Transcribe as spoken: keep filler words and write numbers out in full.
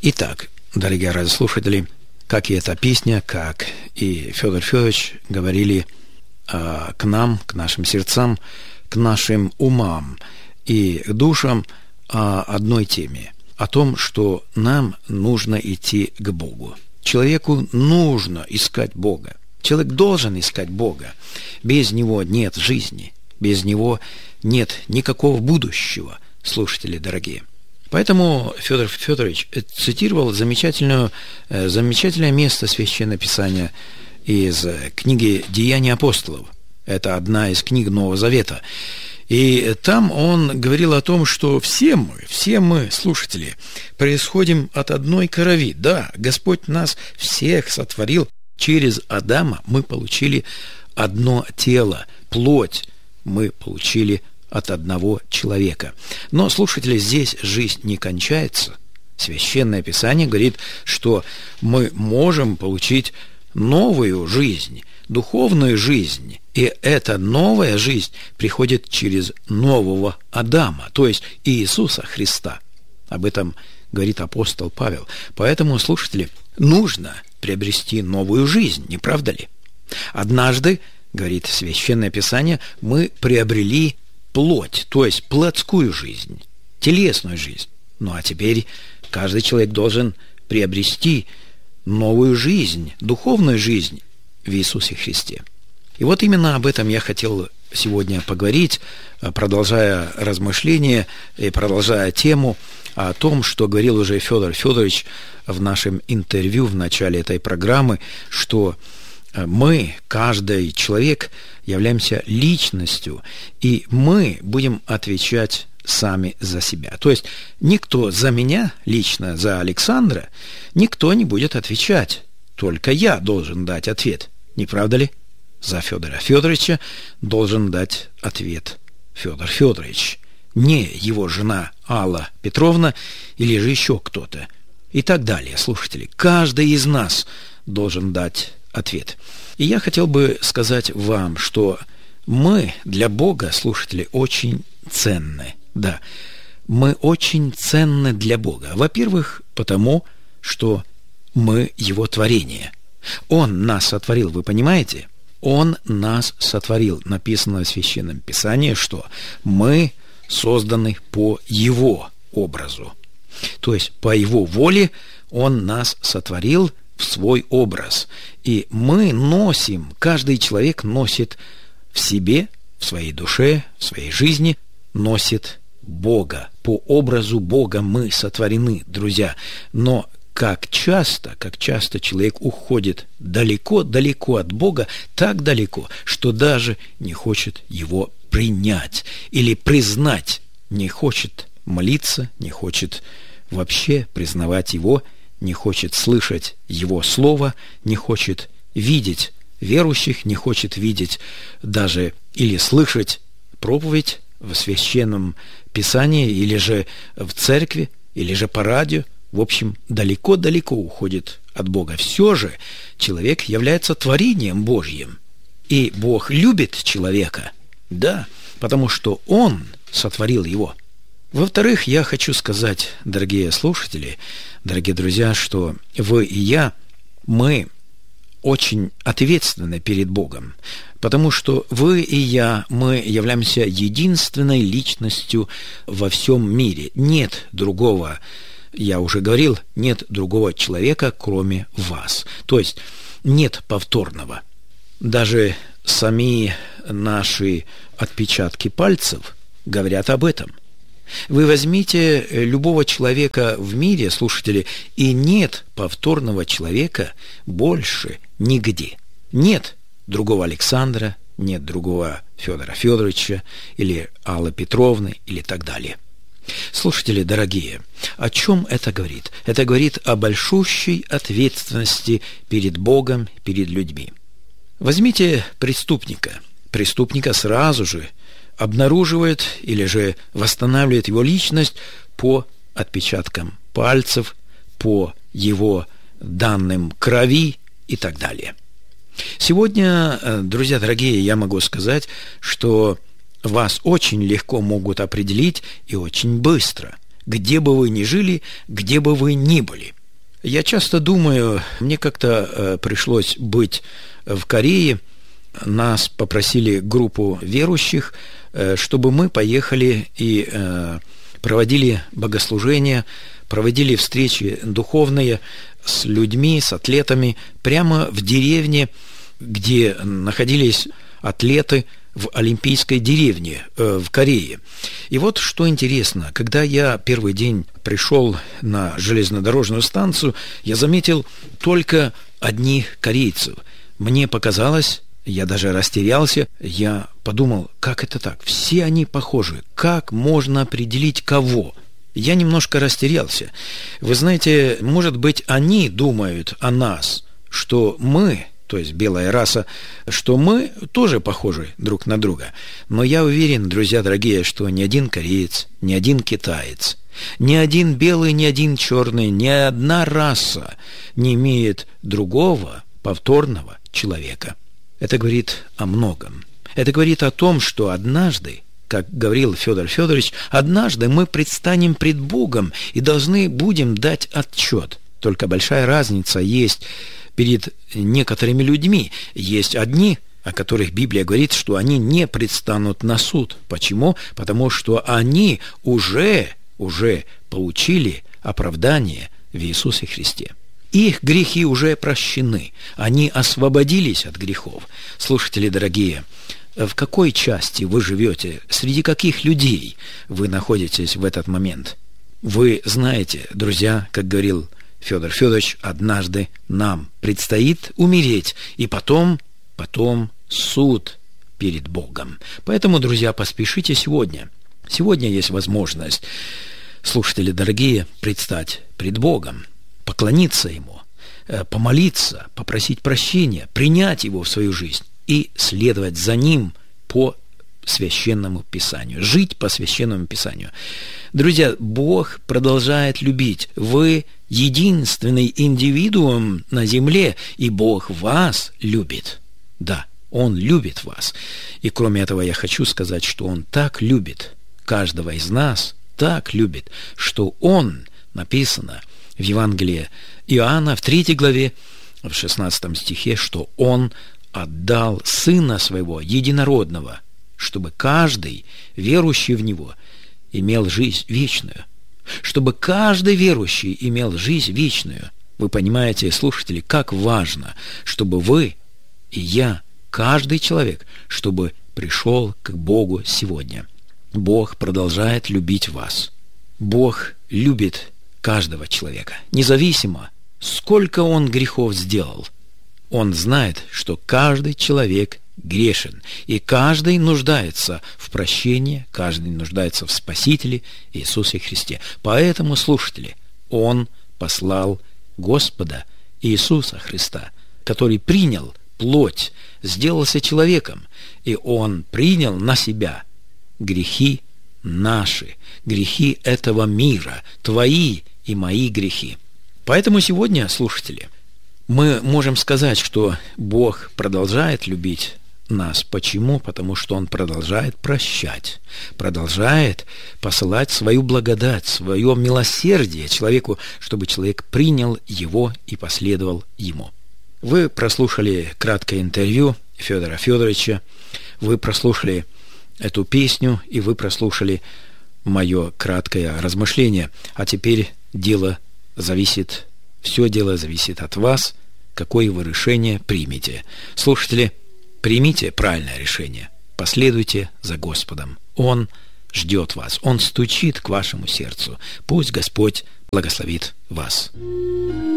Итак, дорогие радиослушатели, как и эта песня, как и Федор Федорович говорили э, к нам, к нашим сердцам, к нашим умам и душам о одной теме, о том, что нам нужно идти к Богу. Человеку нужно искать Бога. Человек должен искать Бога. Без Него нет жизни, без Него нет никакого будущего, слушатели дорогие. Поэтому Федор Федорович цитировал замечательную, замечательное место Священного Писания из книги «Деяния апостолов». Это одна из книг Нового Завета. И там он говорил о том, что все мы, все мы, слушатели, происходим от одной крови. Да, Господь нас всех сотворил. Через Адама мы получили одно тело, плоть мы получили от одного человека. Но, слушатели, здесь жизнь не кончается. Священное Писание говорит, что мы можем получить новую жизнь, духовную жизнь. И эта новая жизнь приходит через нового Адама, то есть Иисуса Христа. Об этом говорит апостол Павел. Поэтому, слушатели, нужно приобрести новую жизнь, не правда ли? Однажды, говорит Священное Писание, мы приобрели плоть, то есть плотскую жизнь, телесную жизнь. Ну а теперь каждый человек должен приобрести новую жизнь, духовную жизнь в Иисусе Христе. И вот именно об этом я хотел сегодня поговорить, продолжая размышления и продолжая тему о том, что говорил уже Федор Федорович в нашем интервью в начале этой программы, что мы, каждый человек, являемся личностью, и мы будем отвечать сами за себя. То есть никто за меня, лично за Александра, никто не будет отвечать. Только я должен дать ответ. Не правда ли? За Федора Федоровича должен дать ответ Федор Федорович, не его жена Алла Петровна или же еще кто-то. И так далее, слушатели. Каждый из нас должен дать ответ. И я хотел бы сказать вам, что мы для Бога, слушатели, очень ценны. Да, мы очень ценны для Бога. Во-первых, потому, что мы Его творение. Он нас сотворил, вы понимаете? Он нас сотворил. Написано в Священном Писании, что мы созданы по Его образу. То есть по Его воле Он нас сотворил в свой образ. И мы носим, каждый человек носит в себе, в своей душе, в своей жизни, носит Бога. По образу Бога мы сотворены, друзья. Но как часто, как часто человек уходит далеко-далеко от Бога, так далеко, что даже не хочет Его принять или признать, не хочет молиться, не хочет вообще признавать Его, не хочет слышать Его Слово, не хочет видеть верующих, не хочет видеть даже или слышать проповедь в Священном Писании, или же в церкви, или же по радио. В общем, далеко-далеко уходит от Бога. Все же человек является творением Божьим. И Бог любит человека, да, потому что Он сотворил его. Во-вторых, я хочу сказать, дорогие слушатели, дорогие друзья, что вы и я, мы очень ответственны перед Богом, потому что вы и я, мы являемся единственной личностью во всем мире. Нет другого, я уже говорил, нет другого человека, кроме вас. То есть нет повторного. Даже сами наши отпечатки пальцев говорят об этом. Вы возьмите любого человека в мире, слушатели, и нет повторного человека больше нигде. Нет другого Александра, нет другого Федора Федоровича или Аллы Петровны или так далее. Слушатели дорогие, о чем это говорит? Это говорит о большущей ответственности перед Богом, перед людьми. Возьмите преступника. Преступника сразу же обнаруживает или же восстанавливает его личность по отпечаткам пальцев, по его данным крови и так далее. Сегодня, друзья дорогие, я могу сказать, что вас очень легко могут определить и очень быстро. где бы вы ни жили, где бы вы ни были. Я часто думаю, мне как-то э, пришлось быть в Корее. Нас попросили группу верующих, э, чтобы мы поехали и э, проводили богослужения, проводили встречи духовные с людьми, с атлетами, прямо в деревне, где находились атлеты в Олимпийской деревне э, в Корее. И вот что интересно, когда я первый день пришел на железнодорожную станцию, я заметил только одних корейцев. Мне показалось, я даже растерялся, я подумал, как это так? Все они похожи. Как можно определить кого? Я немножко растерялся. Вы знаете, может быть, они думают о нас, что мы, то есть белая раса, что мы тоже похожи друг на друга. Но я уверен, друзья дорогие, что ни один кореец, ни один китаец, ни один белый, ни один черный, ни одна раса не имеет другого повторного человека. Это говорит о многом. Это говорит о том, что однажды, как говорил Федор Федорович, однажды мы предстанем пред Богом и должны будем дать отчет. Только большая разница есть перед некоторыми людьми. Есть одни, о которых Библия говорит, что они не предстанут на суд. Почему? Потому что они уже, уже получили оправдание в Иисусе Христе. Их грехи уже прощены. Они освободились от грехов. Слушатели дорогие, в какой части вы живете, среди каких людей вы находитесь в этот момент? Вы знаете, друзья, как говорил Федор Федорович, однажды нам предстоит умереть, и потом, потом суд перед Богом. Поэтому, друзья, поспешите сегодня. Сегодня есть возможность, слушатели дорогие, предстать пред Богом, поклониться Ему, помолиться, попросить прощения, принять Его в свою жизнь и следовать за Ним по Священному Писанию, жить по Священному Писанию. Друзья, Бог продолжает любить. Вы единственный индивидуум на земле, и Бог вас любит. Да, Он любит вас. И кроме этого я хочу сказать, что Он так любит каждого из нас, так любит, что Он, написано в Евангелии Иоанна в третьей главе, в шестнадцатом стихе, что Он отдал Сына Своего Единородного, чтобы каждый, верующий в Него, имел жизнь вечную. Чтобы каждый верующий имел жизнь вечную. Вы понимаете, слушатели, как важно, чтобы вы и я, каждый человек, чтобы пришел к Богу сегодня. Бог продолжает любить вас. Бог любит каждого человека, независимо, сколько он грехов сделал. Он знает, что каждый человек грешен, и каждый нуждается в прощении, каждый нуждается в Спасителе Иисусе Христе. Поэтому, слушатели, Он послал Господа Иисуса Христа, который принял плоть, сделался человеком, и Он принял на себя грехи наши, грехи этого мира, твои и мои грехи. Поэтому сегодня, слушатели, мы можем сказать, что Бог продолжает любить нас. Почему? Потому что Он продолжает прощать, продолжает посылать свою благодать, свое милосердие человеку, чтобы человек принял Его и последовал Ему. Вы прослушали краткое интервью Федора Федоровича, вы прослушали эту песню, и вы прослушали мое краткое размышление. А теперь дело зависит, все дело зависит от вас, какое вы решение примете. Слушатели, примите правильное решение, последуйте за Господом. Он ждет вас, Он стучит к вашему сердцу. Пусть Господь благословит вас.